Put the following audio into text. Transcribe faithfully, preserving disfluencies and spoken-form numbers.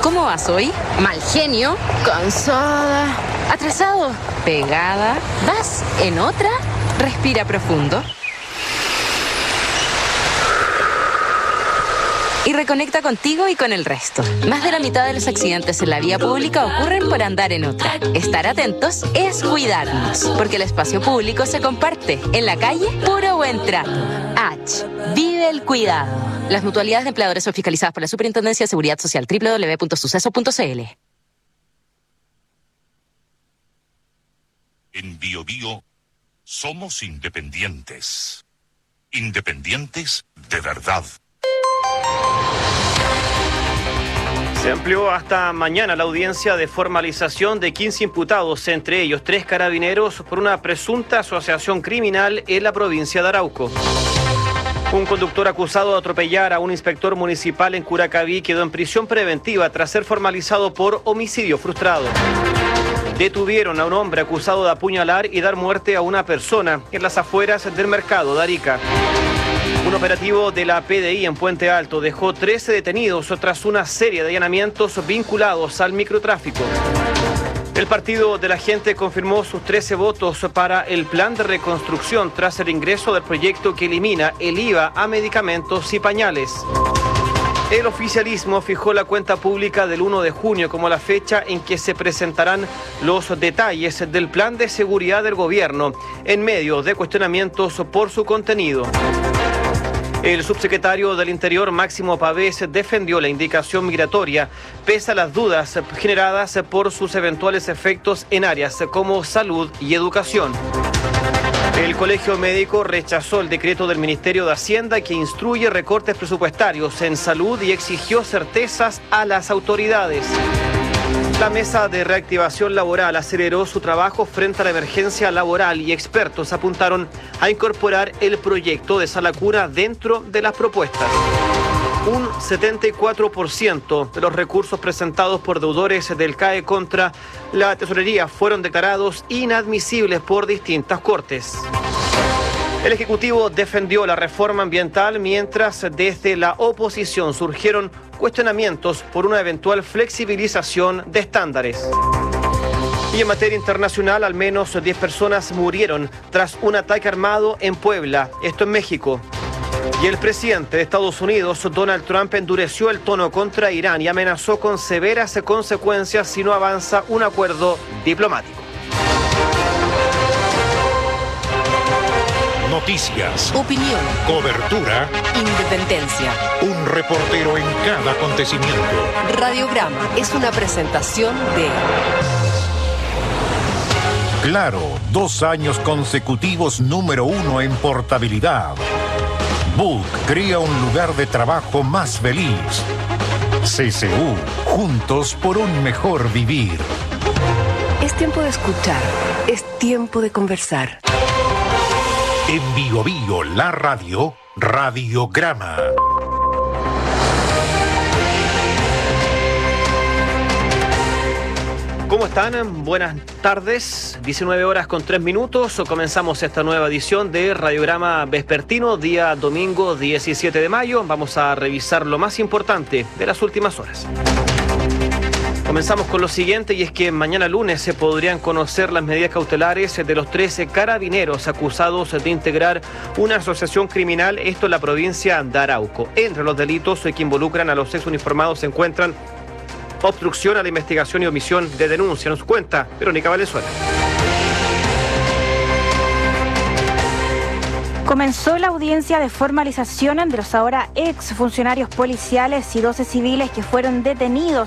¿Cómo vas hoy? ¿Mal genio? ¿Cansada? ¿Atrasado? ¿Pegada? ¿Vas en otra? Respira profundo. Y reconecta contigo y con el resto. Más de la mitad de los accidentes en la vía pública ocurren por andar en otra. Estar atentos es cuidarnos, porque el espacio público se comparte. En la calle, puro buen trato. H. Vive el cuidado. Las mutualidades de empleadores son fiscalizadas por la Superintendencia de Seguridad Social. doble u doble u doble u punto suceso punto c l. En Bio Bio somos independientes. Independientes de verdad. Se amplió hasta mañana la audiencia de formalización de quince imputados, entre ellos tres carabineros, por una presunta asociación criminal en la provincia de Arauco. Un conductor acusado de atropellar a un inspector municipal en Curacaví quedó en prisión preventiva tras ser formalizado por homicidio frustrado. Detuvieron a un hombre acusado de apuñalar y dar muerte a una persona en las afueras del mercado de Arica. Un operativo de la P D I en Puente Alto dejó trece detenidos tras una serie de allanamientos vinculados al microtráfico. El Partido de la Gente confirmó sus trece votos para el plan de reconstrucción tras el ingreso del proyecto que elimina el I V A a medicamentos y pañales. El oficialismo fijó la cuenta pública del uno de junio como la fecha en que se presentarán los detalles del plan de seguridad del gobierno, en medio de cuestionamientos por su contenido. El subsecretario del Interior, Máximo Pavés, defendió la indicación migratoria, pese a las dudas generadas por sus eventuales efectos en áreas como salud y educación. El Colegio Médico rechazó el decreto del Ministerio de Hacienda que instruye recortes presupuestarios en salud y exigió certezas a las autoridades. La Mesa de Reactivación Laboral aceleró su trabajo frente a la emergencia laboral y expertos apuntaron a incorporar el proyecto de sala cura dentro de las propuestas. Un setenta y cuatro por ciento de los recursos presentados por deudores del C A E contra la tesorería fueron declarados inadmisibles por distintas cortes. El Ejecutivo defendió la reforma ambiental mientras desde la oposición surgieron cuestionamientos por una eventual flexibilización de estándares. Y en materia internacional, al menos diez personas murieron tras un ataque armado en Puebla, esto en México. Y el presidente de Estados Unidos, Donald Trump, endureció el tono contra Irán y amenazó con severas consecuencias si no avanza un acuerdo diplomático. Noticias, Opinión, cobertura, independencia. un reportero en cada acontecimiento. Radiograma es una presentación de... Claro, dos años consecutivos número uno en portabilidad. Book crea un lugar de trabajo más feliz. C C U, juntos por un mejor vivir. Es tiempo de escuchar, es tiempo de conversar. En Bio Bio, la radio, Radiograma. ¿Cómo están? Buenas tardes, diecinueve horas con tres minutos. Comenzamos esta nueva edición de Radiograma Vespertino, día domingo diecisiete de mayo. Vamos a revisar lo más importante de las últimas horas. Comenzamos con lo siguiente, y es que mañana lunes se podrían conocer las medidas cautelares de los trece carabineros acusados de integrar una asociación criminal, esto en la provincia de Arauco. Entre los delitos que involucran a los ex uniformados se encuentran obstrucción a la investigación y omisión de denuncia. Nos cuenta Verónica Valenzuela. Comenzó la audiencia de formalización de los ahora ex funcionarios policiales y doce civiles que fueron detenidos